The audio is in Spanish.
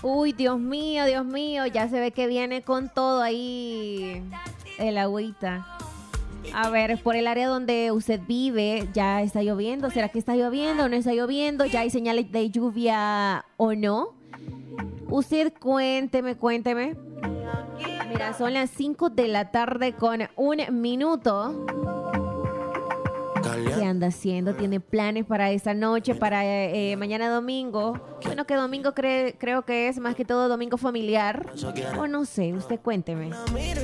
Uy, Dios mío, ya se ve que viene con todo ahí el agüita. A ver, por el área donde usted vive, ¿ya está lloviendo? ¿Será que está lloviendo o no está lloviendo? ¿Ya hay señales de lluvia o no? Usted cuénteme. Mira, son las 5 de la tarde con 1 minuto. ¿Qué anda haciendo? ¿Tiene planes para esta noche, para mañana domingo? Bueno, que domingo creo que es más que todo domingo familiar. O no sé, usted cuénteme.